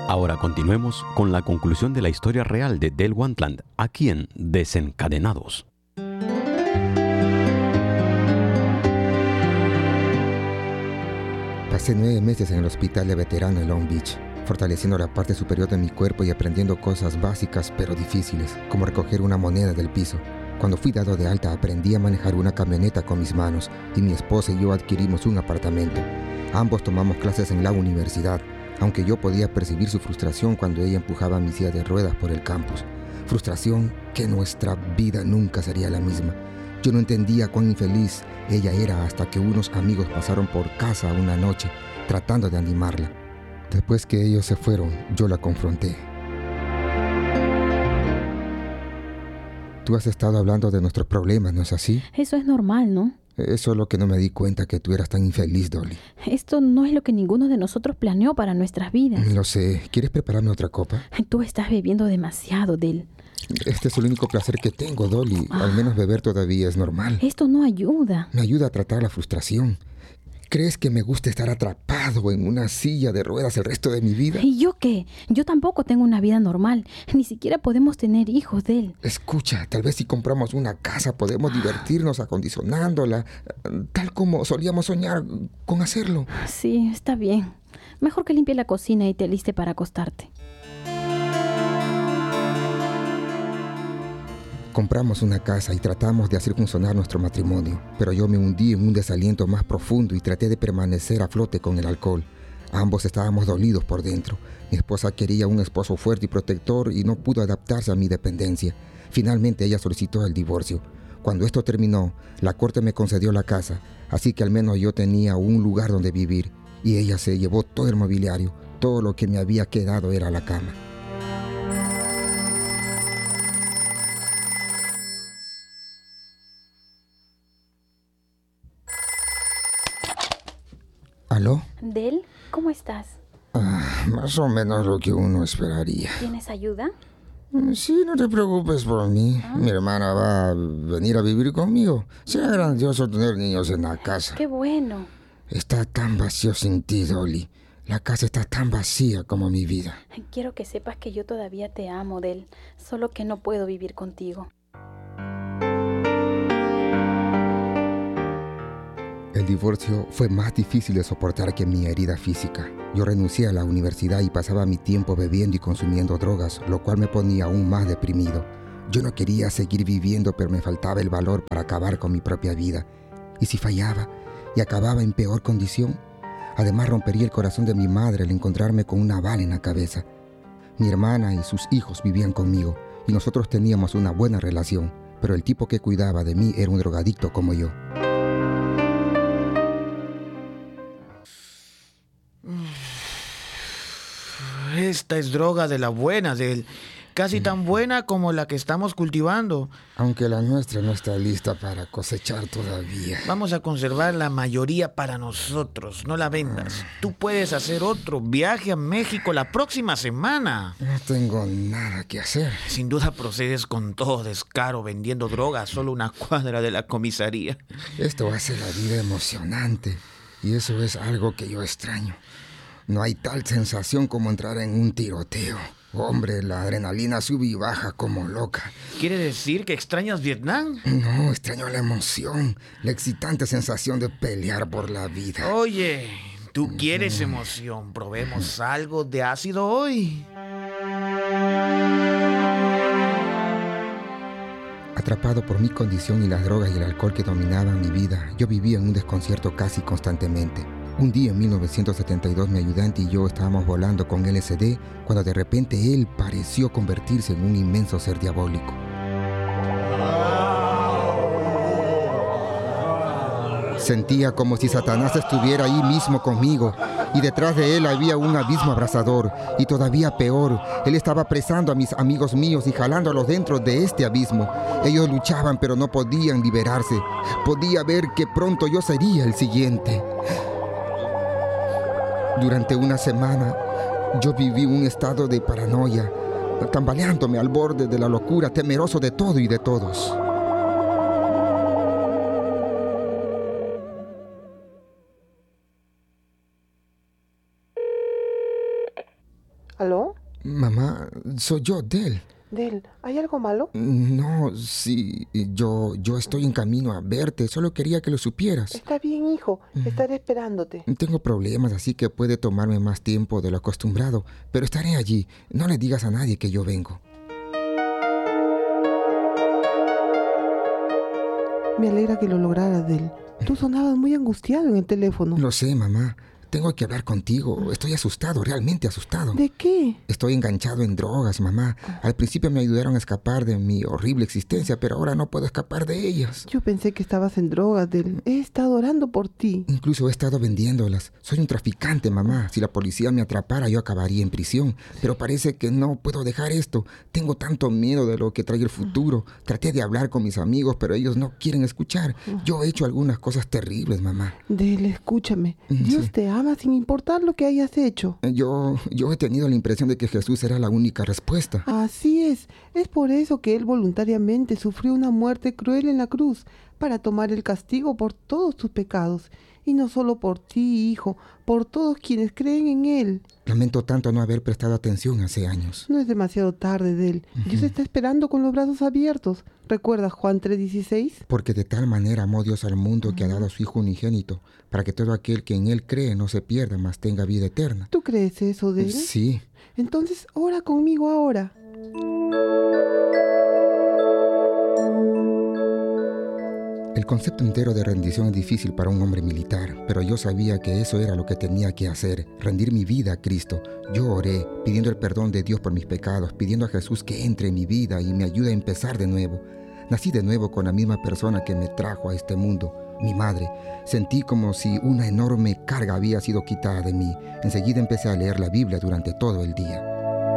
Ahora continuemos con la conclusión de la historia real de Dale Wantland, aquí en Desencadenados. Pasé 9 meses en el hospital de veterano en Long Beach, fortaleciendo la parte superior de mi cuerpo y aprendiendo cosas básicas pero difíciles, como recoger una moneda del piso. Cuando fui dado de alta, aprendí a manejar una camioneta con mis manos y mi esposa y yo adquirimos un apartamento. Ambos tomamos clases en la universidad, aunque yo podía percibir su frustración cuando ella empujaba mi silla de ruedas por el campus. Frustración que nuestra vida nunca sería la misma. Yo no entendía cuán infeliz ella era hasta que unos amigos pasaron por casa una noche tratando de animarla. Después que ellos se fueron, yo la confronté. Tú has estado hablando de nuestros problemas, ¿no es así? Eso es normal, ¿no? Eso es lo que no me di cuenta, que tú eras tan infeliz, Dolly. Esto no es lo que ninguno de nosotros planeó para nuestras vidas. Lo sé. ¿Quieres prepararme otra copa? Tú estás bebiendo demasiado, Dale. Este es el único placer que tengo, Dolly. Al menos beber todavía es normal. Esto no ayuda. Me ayuda a tratar la frustración. ¿Crees que me gusta estar atrapado en una silla de ruedas el resto de mi vida? ¿Y yo qué? Yo tampoco tengo una vida normal. Ni siquiera podemos tener hijos, Dale. Escucha, tal vez si compramos una casa podemos divertirnos acondicionándola, tal como solíamos soñar con hacerlo. Sí, está bien. Mejor que limpie la cocina y te aliste para acostarte. Compramos una casa y tratamos de hacer funcionar nuestro matrimonio, pero yo me hundí en un desaliento más profundo y traté de permanecer a flote con el alcohol. Ambos estábamos dolidos por dentro. Mi esposa quería un esposo fuerte y protector y no pudo adaptarse a mi dependencia. Finalmente ella solicitó el divorcio. Cuando esto terminó, la corte me concedió la casa, así que al menos yo tenía un lugar donde vivir, y ella se llevó todo el mobiliario. Todo lo que me había quedado era la cama. ¿Aló? Dale, ¿cómo estás? Más o menos lo que uno esperaría. ¿Tienes ayuda? Sí, no te preocupes por mí. Mi hermana va a venir a vivir conmigo. Será grandioso tener niños en la casa. ¡Qué bueno! Está tan vacío sin ti, Dolly. La casa está tan vacía como mi vida. Quiero que sepas que yo todavía te amo, Dale. Solo que no puedo vivir contigo. El divorcio fue más difícil de soportar que mi herida física. Yo renuncié a la universidad y pasaba mi tiempo bebiendo y consumiendo drogas, lo cual me ponía aún más deprimido. Yo no quería seguir viviendo, pero me faltaba el valor para acabar con mi propia vida. ¿Y si fallaba y acababa en peor condición? Además, rompería el corazón de mi madre al encontrarme con una bala en la cabeza. Mi hermana y sus hijos vivían conmigo y nosotros teníamos una buena relación, pero el tipo que cuidaba de mí era un drogadicto como yo. Esta es droga de la buena, casi tan buena como la que estamos cultivando. Aunque la nuestra no está lista para cosechar todavía. Vamos a conservar la mayoría para nosotros, no la vendas. Tú puedes hacer otro viaje a México la próxima semana. No tengo nada que hacer. Sin duda procedes con todo descaro vendiendo droga a solo una cuadra de la comisaría. Esto hace la vida emocionante y eso es algo que yo extraño. No hay tal sensación como entrar en un tiroteo. Hombre, la adrenalina sube y baja como loca. ¿Quiere decir que extrañas Vietnam? No, extraño la emoción, la excitante sensación de pelear por la vida. Oye, tú quieres emoción. ¿Probemos algo de ácido hoy? Atrapado por mi condición y las drogas y el alcohol que dominaban mi vida, yo vivía en un desconcierto casi constantemente. Un día en 1972 mi ayudante y yo estábamos volando con LSD cuando de repente él pareció convertirse en un inmenso ser diabólico. Sentía como si Satanás estuviera ahí mismo conmigo y detrás de él había un abismo abrasador y todavía peor, él estaba apresando a mis amigos míos y jalándolos dentro de este abismo. Ellos luchaban pero no podían liberarse. Podía ver que pronto yo sería el siguiente. Durante una semana, yo viví un estado de paranoia, tambaleándome al borde de la locura, temeroso de todo y de todos. ¿Aló? Mamá, soy yo, Del. Del, ¿hay algo malo? No, sí, yo estoy en camino a verte. Solo quería que lo supieras. Está bien, hijo. Estaré esperándote. Tengo problemas, así que puede tomarme más tiempo de lo acostumbrado. Pero estaré allí. No le digas a nadie que yo vengo. Me alegra que lo lograras, Del. Tú sonabas muy angustiado en el teléfono. Lo sé, mamá. Tengo que hablar contigo. Estoy asustado, realmente asustado. ¿De qué? Estoy enganchado en drogas, mamá. Al principio me ayudaron a escapar de mi horrible existencia, pero ahora no puedo escapar de ellas. Yo pensé que estabas en drogas, Del. He estado orando por ti. Incluso he estado vendiéndolas. Soy un traficante, mamá. Si la policía me atrapara, yo acabaría en prisión. Pero parece que no puedo dejar esto. Tengo tanto miedo de lo que trae el futuro. Traté de hablar con mis amigos, pero ellos no quieren escuchar. Yo he hecho algunas cosas terribles, mamá. Del, escúchame. Dios Sí. te ama sin importar lo que hayas hecho. Yo he tenido la impresión de que Jesús era la única respuesta. Así es. Es por eso que Él voluntariamente sufrió una muerte cruel en la cruz, para tomar el castigo por todos tus pecados. Y no solo por ti, hijo, por todos quienes creen en Él. Lamento tanto no haber prestado atención hace años. No es demasiado tarde, Del. Dios está esperando con los brazos abiertos. ¿Recuerdas Juan 3:16? Porque de tal manera amó Dios al mundo que ha dado a su Hijo unigénito, para que todo aquel que en Él cree no se pierda, mas tenga vida eterna. ¿Tú crees eso, Del? Sí. Entonces ora conmigo ahora. El concepto entero de rendición es difícil para un hombre militar, pero yo sabía que eso era lo que tenía que hacer, rendir mi vida a Cristo. Yo oré, pidiendo el perdón de Dios por mis pecados, pidiendo a Jesús que entre en mi vida y me ayude a empezar de nuevo. Nací de nuevo con la misma persona que me trajo a este mundo, mi madre. Sentí como si una enorme carga había sido quitada de mí. Enseguida empecé a leer la Biblia durante todo el día.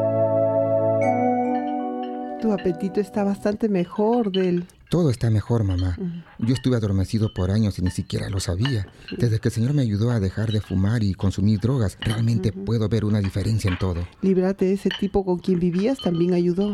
Tu apetito está bastante mejor, Del. Todo está mejor, mamá. Yo estuve adormecido por años y ni siquiera lo sabía. Desde que el Señor me ayudó a dejar de fumar y consumir drogas, realmente puedo ver una diferencia en todo. Librarte de ese tipo con quien vivías también ayudó.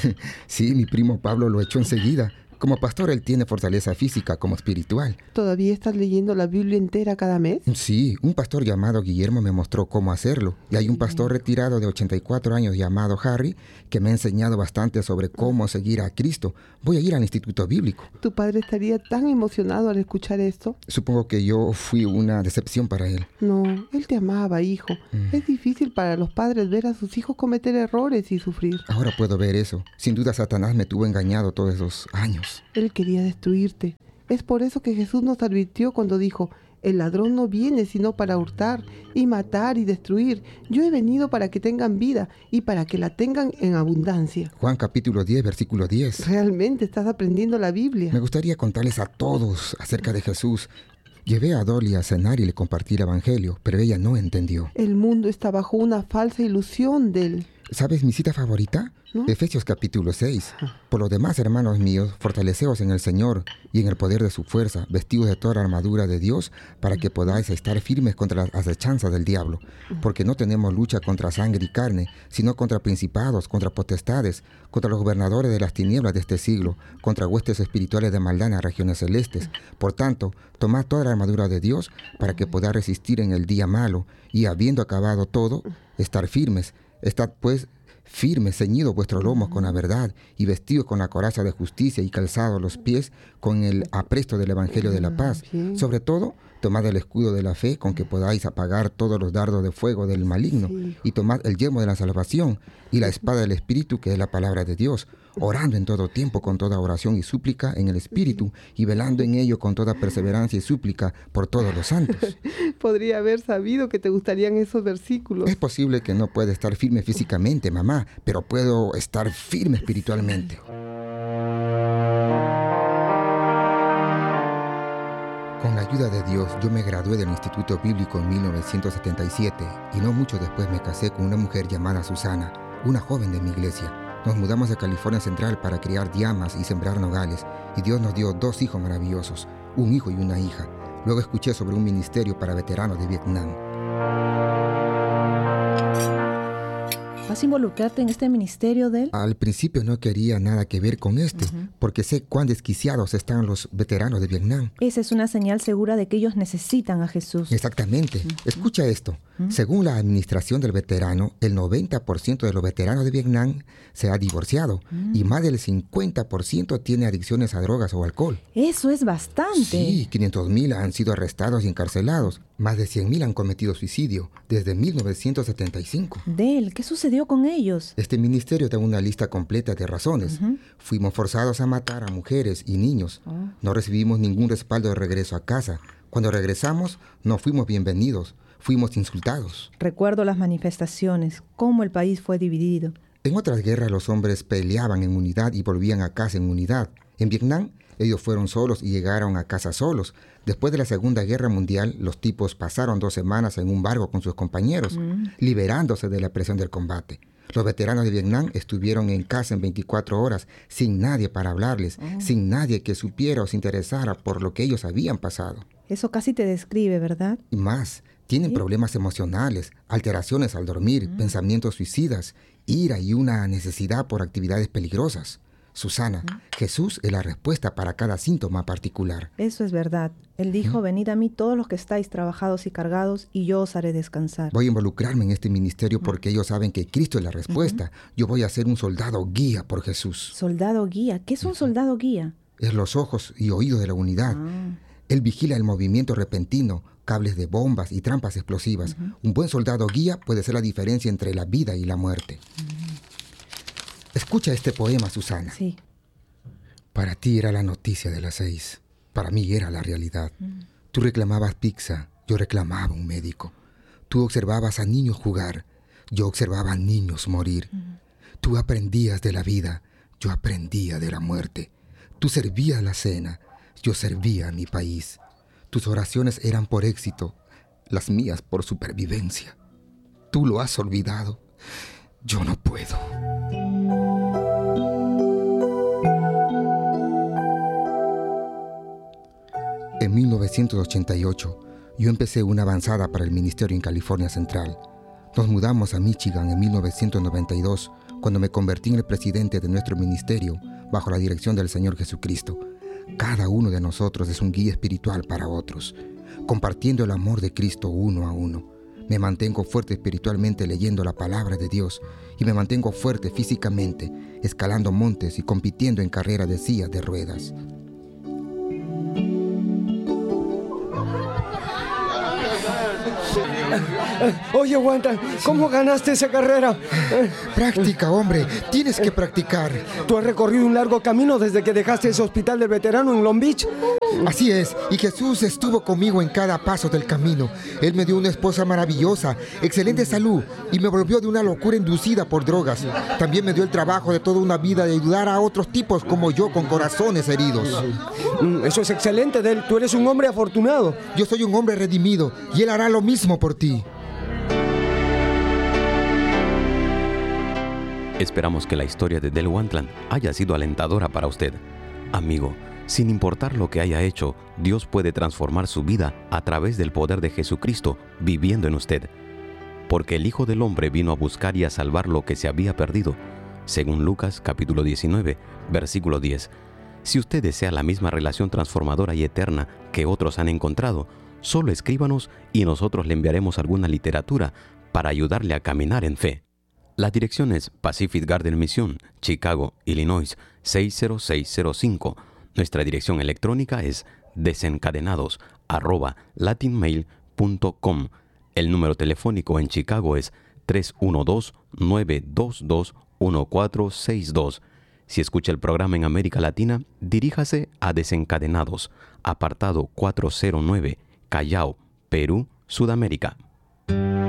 Sí, mi primo Pablo lo echó enseguida. Como pastor, él tiene fortaleza física como espiritual. ¿Todavía estás leyendo la Biblia entera cada mes? Sí, un pastor llamado Guillermo me mostró cómo hacerlo. Y hay un pastor retirado de 84 años llamado Harry que me ha enseñado bastante sobre cómo seguir a Cristo. Voy a ir al instituto bíblico. ¿Tu padre estaría tan emocionado al escuchar esto? Supongo que yo fui una decepción para él. No, él te amaba, hijo. Es difícil para los padres ver a sus hijos cometer errores y sufrir. Ahora puedo ver eso. Sin duda Satanás me tuvo engañado todos esos años. Él quería destruirte. Es por eso que Jesús nos advirtió cuando dijo: el ladrón no viene sino para hurtar y matar y destruir. Yo he venido para que tengan vida y para que la tengan en abundancia. Juan capítulo 10, versículo 10. Realmente estás aprendiendo la Biblia. Me gustaría contarles a todos acerca de Jesús. Llevé a Dolly a cenar y le compartí el evangelio, pero ella no entendió. El mundo está bajo una falsa ilusión de él. ¿Sabes mi cita favorita? ¿No? Efesios capítulo 6. Por lo demás, hermanos míos, fortaleceos en el Señor y en el poder de su fuerza, vestidos de toda la armadura de Dios, para que podáis estar firmes contra las acechanzas del diablo. Porque no tenemos lucha contra sangre y carne, sino contra principados, contra potestades, contra los gobernadores de las tinieblas de este siglo, contra huestes espirituales de maldad en las regiones celestes. Por tanto, tomad toda la armadura de Dios para que podáis resistir en el día malo, y habiendo acabado todo, estar firmes. Estad pues firmes, ceñidos vuestros lomos con la verdad, y vestidos con la coraza de justicia, y calzados los pies con el apresto del evangelio de la paz. Bien. Sobre todo, tomad el escudo de la fe, con que podáis apagar todos los dardos de fuego del maligno, Sí. y tomad el yelmo de la salvación, y la espada del Espíritu, que es la palabra de Dios, orando en todo tiempo con toda oración y súplica en el Espíritu, y velando en ello con toda perseverancia y súplica por todos los santos. Podría haber sabido que te gustarían esos versículos. Es posible que no pueda estar firme físicamente, mamá, pero puedo estar firme espiritualmente. Con la ayuda de Dios, yo me gradué del Instituto Bíblico en 1977 y no mucho después me casé con una mujer llamada Susana, una joven de mi iglesia. Nos mudamos a California Central para criar diamas y sembrar nogales, y Dios nos dio 2 hijos maravillosos, un hijo y una hija. Luego escuché sobre un ministerio para veteranos de Vietnam. ¿Vas a involucrarte en este ministerio de él? Al principio no quería nada que ver con porque sé cuán desquiciados están los veteranos de Vietnam. Esa es una señal segura de que ellos necesitan a Jesús. Exactamente. Escucha esto. Según la administración del veterano, el 90% de los veteranos de Vietnam se ha divorciado y más del 50% tiene adicciones a drogas o alcohol. Eso es bastante. Sí, 500,000 han sido arrestados y encarcelados. Más de 100,000 han cometido suicidio desde 1975. Del, ¿qué sucedió con ellos? Este ministerio da una lista completa de razones. Fuimos forzados a matar a mujeres y niños. No recibimos ningún respaldo de regreso a casa. Cuando regresamos, no fuimos bienvenidos. Fuimos insultados. Recuerdo las manifestaciones, cómo el país fue dividido. En otras guerras los hombres peleaban en unidad y volvían a casa en unidad. En Vietnam, ellos fueron solos y llegaron a casa solos. Después de la Segunda Guerra Mundial, los tipos pasaron 2 semanas en un barco con sus compañeros, liberándose de la presión del combate. Los veteranos de Vietnam estuvieron en casa en 24 horas, sin nadie para hablarles, sin nadie que supiera o se interesara por lo que ellos habían pasado. Eso casi te describe, ¿verdad? Y más, tienen problemas emocionales, alteraciones al dormir, pensamientos suicidas, ira y una necesidad por actividades peligrosas. Susana, Jesús es la respuesta para cada síntoma particular. Eso es verdad. Él dijo, venid a mí todos los que estáis trabajados y cargados, y yo os haré descansar. Voy a involucrarme en este ministerio porque ellos saben que Cristo es la respuesta. Yo voy a ser un soldado guía por Jesús. ¿Soldado guía? ¿Qué es un soldado guía? Es los ojos y oídos de la unidad. Él vigila el movimiento repentino, cables de bombas y trampas explosivas. Un buen soldado guía puede ser la diferencia entre la vida y la muerte. Escucha este poema, Susana. Sí. Para ti era la noticia de las 6. Para mí era la realidad. Tú reclamabas pizza, yo reclamaba un médico. Tú observabas a niños jugar, yo observaba a niños morir. Tú aprendías de la vida, yo aprendía de la muerte. Tú servías la cena, yo servía a mi país. Tus oraciones eran por éxito, las mías por supervivencia. Tú lo has olvidado, yo no puedo. En 1988, yo empecé una avanzada para el ministerio en California Central. Nos mudamos a Michigan en 1992, cuando me convertí en el presidente de nuestro ministerio, bajo la dirección del Señor Jesucristo. Cada uno de nosotros es un guía espiritual para otros, compartiendo el amor de Cristo uno a uno. Me mantengo fuerte espiritualmente leyendo la palabra de Dios y me mantengo fuerte físicamente, escalando montes y compitiendo en carreras de sillas de ruedas. Oye, Wanda, ¿cómo ganaste esa carrera? Práctica, hombre. Tienes que practicar. ¿Tú has recorrido un largo camino desde que dejaste ese hospital del veterano en Long Beach? Así es. Y Jesús estuvo conmigo en cada paso del camino. Él me dio una esposa maravillosa, excelente salud, y me volvió de una locura inducida por drogas. También me dio el trabajo de toda una vida de ayudar a otros tipos como yo con corazones heridos. Eso es excelente, Del. Tú eres un hombre afortunado. Yo soy un hombre redimido y Él hará lo mismo por ti. Esperamos que la historia de Del Wantland haya sido alentadora para usted. Amigo, sin importar lo que haya hecho, Dios puede transformar su vida a través del poder de Jesucristo viviendo en usted. Porque el Hijo del Hombre vino a buscar y a salvar lo que se había perdido, según Lucas capítulo 19, versículo 10. Si usted desea la misma relación transformadora y eterna que otros han encontrado, solo escríbanos y nosotros le enviaremos alguna literatura para ayudarle a caminar en fe. La dirección es Pacific Garden Mission, Chicago, Illinois, 60605. Nuestra dirección electrónica es desencadenados@latinmail.com. El número telefónico en Chicago es 312-922-1462. Si escucha el programa en América Latina, diríjase a Desencadenados, apartado 409, Callao, Perú, Sudamérica.